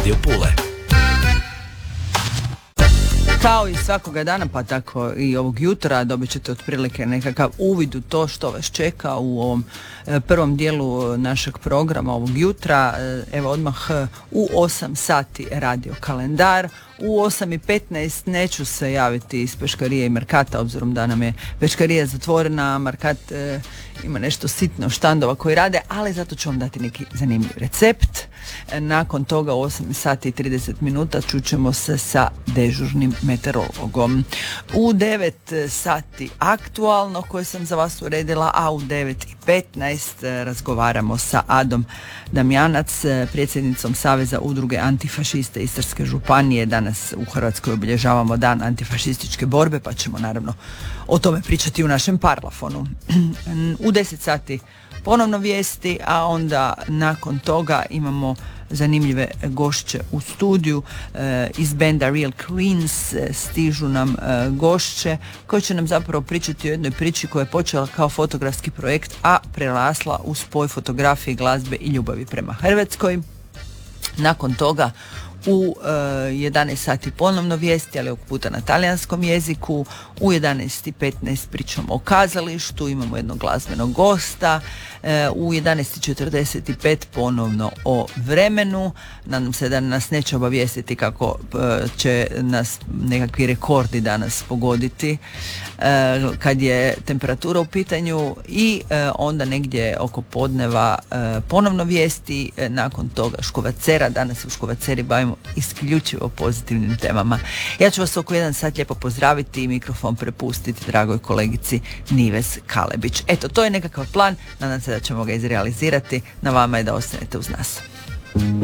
Radio Pule. Kao i svakoga dana, pa tako i ovog jutra, dobit ćete otprilike nekakav uvid u to što vas čeka u ovom prvom dijelu našeg programa ovog jutra. Evo odmah u 8 sati radio kalendar. U 8:15 neću se javiti iz Peškarije i Merkata, obzirom da nam je Peškarija zatvorena, Merkat ima nešto sitno štandova koji rade, ali zato ću vam dati neki zanimljiv recept. Nakon toga u 8 sati i 30 minuta čućemo se sa dežurnim meteorologom. U 9 sati aktualno koje sam za vas uredila, a u 9:15 razgovaramo sa Adom Damjanac, predsjednicom Saveza udruge antifašiste Istarske županije. Danas u Hrvatskoj obilježavamo dan antifašističke borbe, pa ćemo naravno o tome pričati u našem parlafonu. U 10 sati ponovno vijesti, a onda nakon toga imamo zanimljive gošće u studiju. Iz benda Real Queens stižu nam gošće koji će nam zapravo pričati o jednoj priči koja je počela kao fotografski projekt, a prerasla u spoj fotografije, glazbe i ljubavi prema Hrvatskoj. Nakon toga u 11 sati ponovno vijesti, ali ovog puta na talijanskom jeziku. U 11:15 pričamo o kazalištu, imamo jednog glazbenog gosta. U 11:45 ponovno o vremenu. Nadam se da nas neće obavijestiti kako će nas nekakvi rekordi danas pogoditi kad je temperatura u pitanju. I onda negdje oko podneva ponovno vijesti. Nakon toga Škovacera. Danas se u Škovaceri bavimo isključivo pozitivnim temama. Ja ću vas oko 1 sat lijepo pozdraviti i mikrofon prepustiti dragoj kolegici Nives Kalebić. Eto, to je nekakav plan, nadam se da ćemo ga izrealizirati. Na vama je da ostanete uz nas.